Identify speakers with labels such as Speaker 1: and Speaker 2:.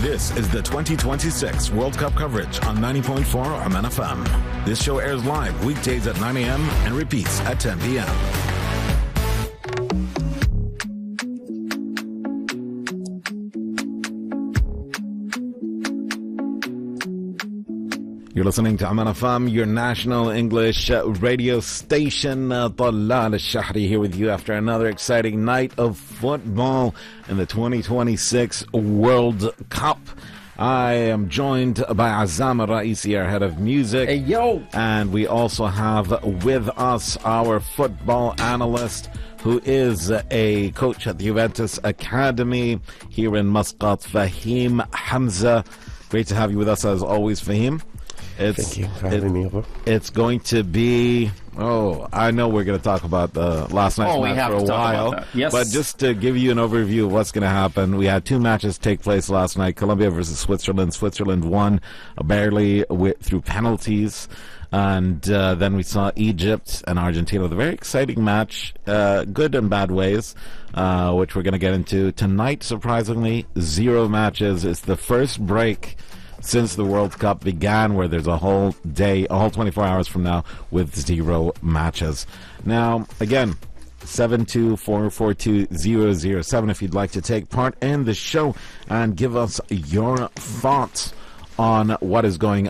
Speaker 1: This is the 2026 World Cup coverage on 90.4 Oman FM. This show airs live weekdays at 9 a.m. and repeats at 10 p.m. You're listening to Oman FM, your national English radio station. Talal al-Shahri here with you after another exciting night of football in the 2026 World Cup. I am joined by Azam Raisi, our head of music.
Speaker 2: Hey, yo!
Speaker 1: And we also have with us our football analyst, who is a coach at the Juventus Academy here in Muscat, Fahim Hamza. Great to have you with us as always, Fahim.
Speaker 3: Thank you for having me over.
Speaker 1: It's going to be... I know we're going to talk about the last night's match for a while.
Speaker 2: Yes.
Speaker 1: But just to give you an overview of what's going to happen, we had two matches take place last night. Colombia versus Switzerland. Switzerland won barely through penalties. And then we saw Egypt and Argentina with a very exciting match, good and bad ways, which we're going to get into. Tonight, surprisingly, 0 matches. It's the first break since the World Cup began where there's a whole day, a whole 24 hours from now with 0 matches. Now, again, 724420007 if you'd like to take part in the show and give us your thoughts on what is going